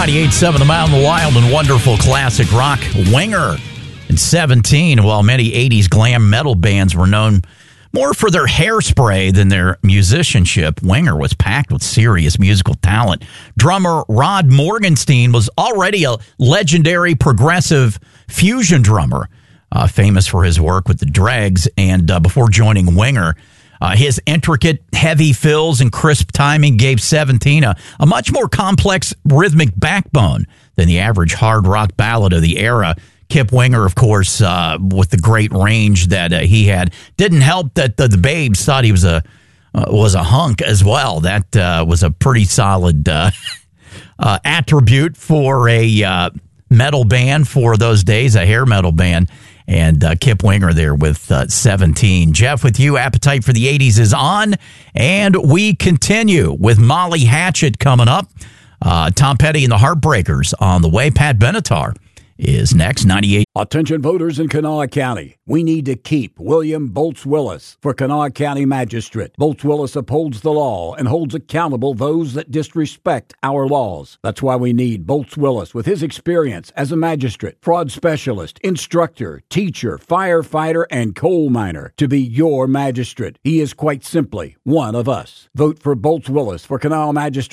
98.7 The Mountain Wild and Wonderful Classic Rock. Winger in 17. While many 80s glam metal bands were known more for their hairspray than their musicianship, Winger was packed with serious musical talent. Drummer Rod Morgenstein was already a legendary progressive fusion drummer, famous for his work with the Dregs, and before joining Winger, his intricate, heavy fills and crisp timing gave 17 a much more complex rhythmic backbone than the average hard rock ballad of the era. Kip Winger, of course, with the great range that he had, didn't help that the Babes thought he was a hunk as well. That was a pretty solid attribute for a metal band for those days, a hair metal band. And Kip Winger there with 17. Jeff, with you, Appetite for the 80s is on. And we continue with Molly Hatchet coming up. Tom Petty and the Heartbreakers on the way. Pat Benatar is next. 98. Attention voters in Kanawha County. We need to keep William Bolts Willis for Kanawha County Magistrate. Bolts Willis upholds the law and holds accountable those that disrespect our laws. That's why we need Bolts Willis with his experience as a magistrate, fraud specialist, instructor, teacher, firefighter, and coal miner to be your magistrate. He is quite simply one of us. Vote for Bolts Willis for Kanawha Magistrate.